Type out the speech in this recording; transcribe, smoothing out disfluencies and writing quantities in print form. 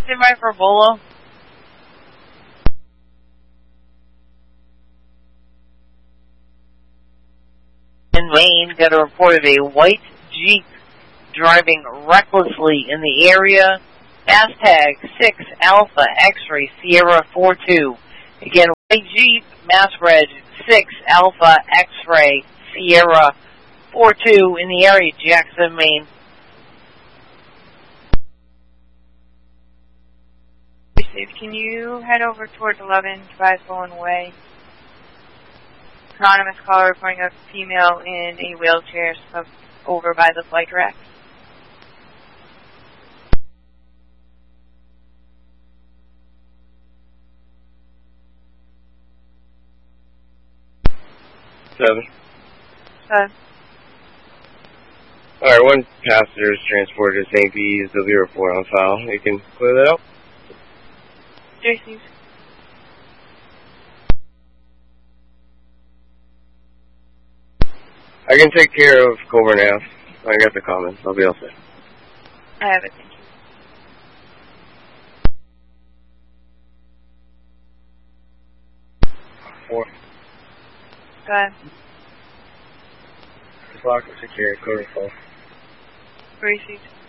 stand by for Bolo. In Maine, got a report of a white Jeep driving recklessly in the area. Hashtag 6 Alpha X-Ray Sierra 42. Again, white Jeep, mass reg 6 Alpha X-Ray Sierra 42 in the area, Jackson, Maine. Can you head over towards 11 Triathlon Way? Anonymous caller reporting a female in a wheelchair over by the flight rack. Seven. Alright, one passenger is transported to St. P's. There'll be a report on file. You can clear that up. JC's. I can take care of Coburn Ave. I got the comments. I'll be all set. I have it, thank you. Four. Go ahead. Lock and secure, code 4. 3 seats.